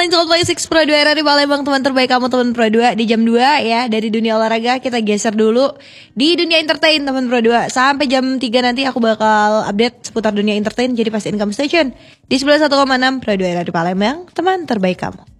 101.6 Pro 2 era di Palembang, teman terbaik kamu, teman Pro 2 di jam 2 ya. Dari dunia olahraga kita geser dulu di dunia entertain, teman Pro 2. Sampai jam 3 nanti aku bakal update seputar dunia entertain. Jadi pastiin kamu stay tune di 91,6 Pro 2 era di Palembang, teman terbaik kamu.